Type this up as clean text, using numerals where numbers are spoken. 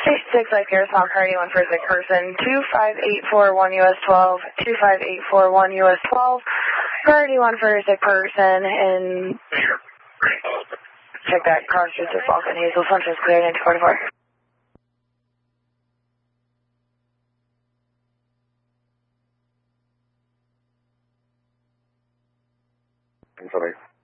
6 Life Gear, Small Priority 1 for a sick person, 25841 US 12, 25841 US 12, Priority 1 for a sick person, and check that, cross streets of Falcon Hazel, Sunshine clear, 1944. Sorry.